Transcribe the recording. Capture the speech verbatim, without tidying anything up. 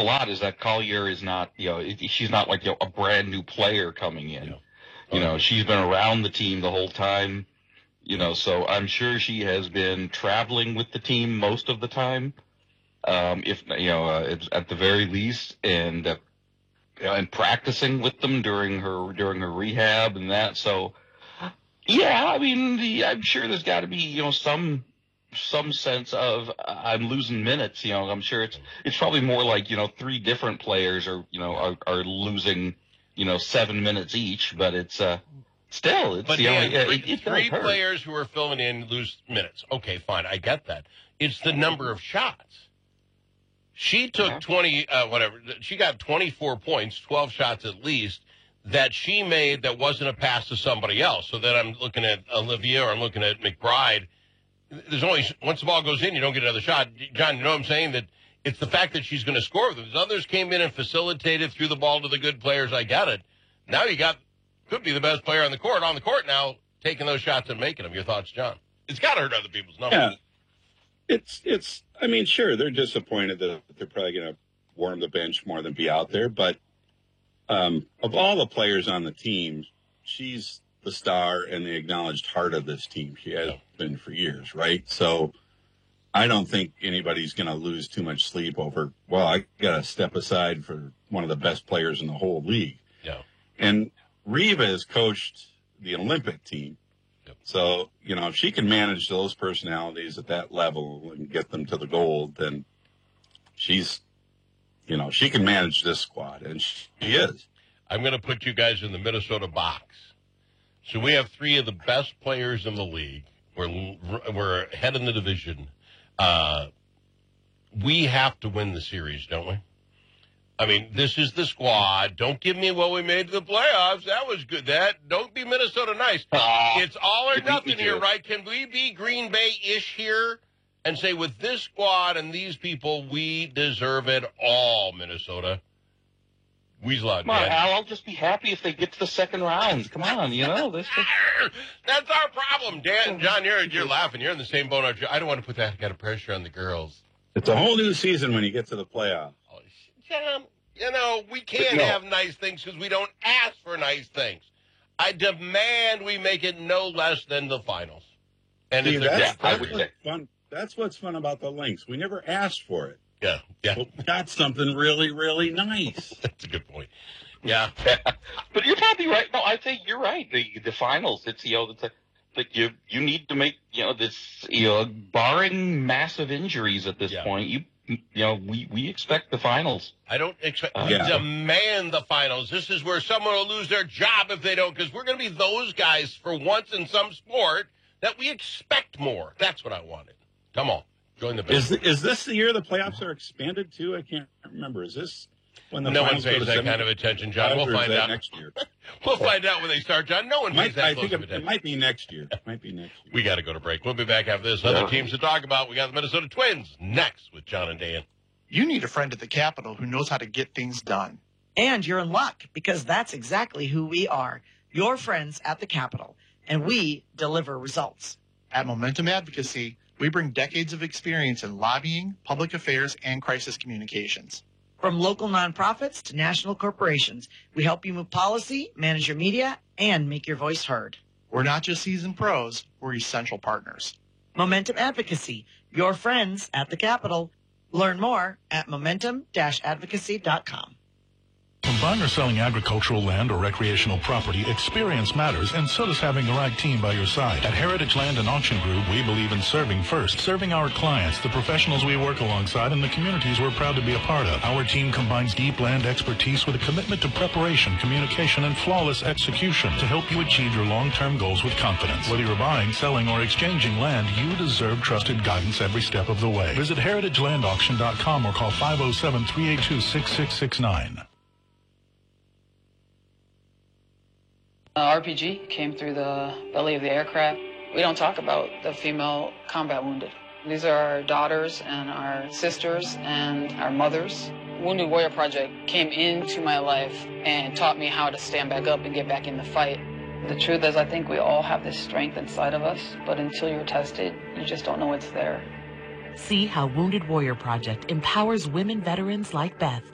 lot is that Collier is not, you know, it, she's not like, you know, a brand new player coming in. Yeah. You know, she's been around the team the whole time. You know, so I'm sure she has been traveling with the team most of the time, um, if you know, uh, at the very least, and uh, and practicing with them during her during her rehab and that. So, yeah, I mean, the, I'm sure there's got to be you know some some sense of uh, I'm losing minutes. You know, I'm sure it's it's probably more like you know three different players are you know are, are losing you know seven minutes each, but it's uh. Still, it's but the Dan, only, uh, three, it, it three hurt. players who are filling in lose minutes. Okay, fine, I get that. It's the number of shots. She took yeah. twenty, uh, whatever. She got twenty-four points, twelve shots at least, that she made that wasn't a pass to somebody else. So then I'm looking at Olivia or I'm looking at McBride. There's only once the ball goes in, you don't get another shot. John, you know what I'm saying? That it's the fact that she's going to score with them. Others came in and facilitated, threw the ball to the good players. I got it. Now you got. Could be the best player on the court. On the court now, taking those shots and making them. Your thoughts, John? It's got to hurt other people's numbers. Yeah, it's it's. I mean, sure, they're disappointed that they're probably going to warm the bench more than be out there. But um, of all the players on the team, she's the star and the acknowledged heart of this team. She has yeah. been for years, right? So I don't think anybody's going to lose too much sleep over. Well, I got to step aside for one of the best players in the whole league. Yeah, and. Reva has coached the Olympic team. Yep. So, you know, if she can manage those personalities at that level and get them to the gold, then she's, you know, she can manage this squad, and she is. I'm going to put you guys in the Minnesota box. So we have three of the best players in the league. We're, we're ahead in the division. Uh, we have to win the series, don't we? I mean, this is the squad. Don't give me, well, we made the playoffs. That was good. That don't be Minnesota nice. Uh, it's all or nothing here, right? Can we be Green Bay-ish here and say, with this squad and these people, we deserve it all, Minnesota? Weasel out, Come on, Dan. Al, I'll just be happy if they get to the second round. Come on, you know. This That's our problem, Dan. John, you're, you're laughing. You're in the same boat. I don't want to put that kind of pressure on the girls. It's a whole new season when you get to the playoffs. John, you know, we can't no. have nice things because we don't ask for nice things. I demand we make it no less than the finals. And See, if that's, yeah, that's, what's fun. That's what's fun about the Lynx. We never asked for it. Yeah, yeah. We got something really, really nice. That's a good point. Yeah. But you're probably right. No, I think you're right. The the finals, it's, you know, it's a, like you, you need to make, you know, this, you know, barring massive injuries at this yeah. point, you You know, we, we expect the finals. I don't expect. Uh, we yeah. demand the finals. This is where someone will lose their job if they don't, because we're going to be those guys for once in some sport that we expect more. That's what I wanted. Come on, join the band. Is is this the year the playoffs are expanded to? I can't remember. Is this when the no one finals pays go to that semi- kind of attention, John? We'll find out next year. We'll find out when they start, John. No one pays might, that I close think of it, attention. it might be next year. It might be next year. We got to go to break. We'll be back after this. Other yeah. teams to talk about. We got the Minnesota Twins next with John and Dan. You need a friend at the Capitol who knows how to get things done. And you're in luck, because that's exactly who we are. Your friends at the Capitol. And we deliver results. At Momentum Advocacy, we bring decades of experience in lobbying, public affairs, and crisis communications. From local nonprofits to national corporations, we help you move policy, manage your media, and make your voice heard. We're not just seasoned pros, we're essential partners. Momentum Advocacy, your friends at the Capitol. Learn more at momentum dash advocacy dot com. When buying or selling agricultural land or recreational property, experience matters, and so does having the right team by your side. At Heritage Land and Auction Group, we believe in serving first, serving our clients, the professionals we work alongside, and the communities we're proud to be a part of. Our team combines deep land expertise with a commitment to preparation, communication, and flawless execution to help you achieve your long-term goals with confidence. Whether you're buying, selling, or exchanging land, you deserve trusted guidance every step of the way. Visit heritage land auction dot com or call five oh seven, three eight two, six six six nine. Uh, R P G came through the belly of the aircraft. We don't talk about the female combat wounded. These are our daughters and our sisters and our mothers. Wounded Warrior Project came into my life and taught me how to stand back up and get back in the fight. The truth is, I think we all have this strength inside of us, but until you're tested, you just don't know it's there. See how Wounded Warrior Project empowers women veterans like Beth